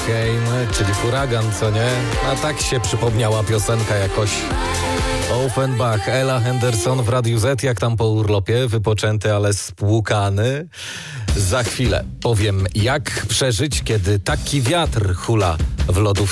Hurricane, czyli huragan, co nie? A tak się przypomniała piosenka jakoś. Offenbach, Ella Henderson w Radiu Z, jak tam po urlopie, wypoczęty, ale spłukany. Za chwilę powiem, jak przeżyć, kiedy taki wiatr hula w lodówce.